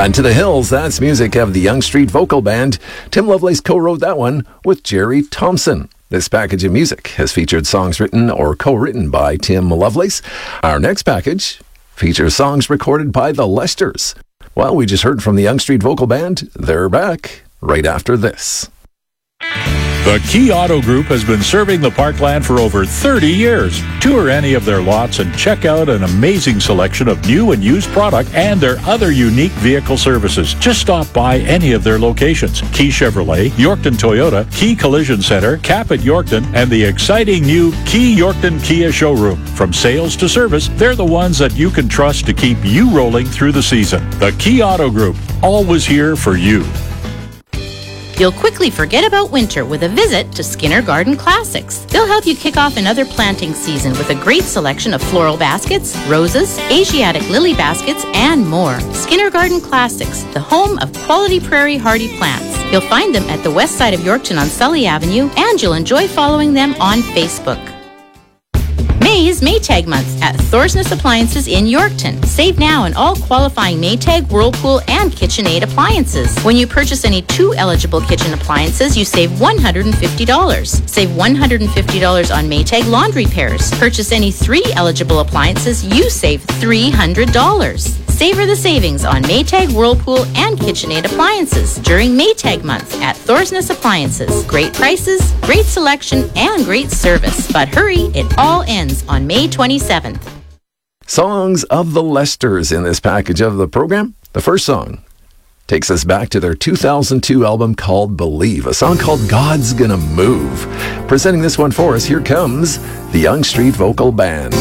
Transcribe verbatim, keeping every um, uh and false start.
And To the Hills, that's music of the Yonge Street Vocal Band. Tim Lovelace co-wrote that one with Jerry Thompson. This package of music has featured songs written or co-written by Tim Lovelace. Our next package features songs recorded by the Lesters. Well, we just heard from the Yonge Street Vocal Band. They're back right after this. The Key Auto Group has been serving the Parkland for over thirty years. Tour any of their lots and check out an amazing selection of new and used product and their other unique vehicle services. Just stop by any of their locations. Key Chevrolet, Yorkton Toyota, Key Collision Center, Cap at Yorkton, and the exciting new Key Yorkton Kia showroom. From sales to service, they're the ones that you can trust to keep you rolling through the season. The Key Auto Group, always here for you. You'll quickly forget about winter with a visit to Skinner Garden Classics. They'll help you kick off another planting season with a great selection of floral baskets, roses, Asiatic lily baskets, and more. Skinner Garden Classics, the home of quality prairie hardy plants. You'll find them at the west side of Yorkton on Sully Avenue, and you'll enjoy following them on Facebook. May is Maytag Month at Thorsness Appliances in Yorkton. Save now on all qualifying Maytag, Whirlpool, and KitchenAid appliances. When you purchase any two eligible kitchen appliances, you save one hundred fifty dollars. Save one hundred fifty dollars on Maytag laundry pairs. Purchase any three eligible appliances, you save three hundred dollars. Savor the savings on Maytag, Whirlpool, and KitchenAid appliances during Maytag Month at Thorsness Appliances. Great prices, great selection, and great service. But hurry, it all ends on May twenty-seventh. Songs of the Lesters in this package of the program. The first song takes us back to their two thousand two album called Believe, a song called God's Gonna Move. Presenting this one for us, here comes the Yonge Street Vocal Band.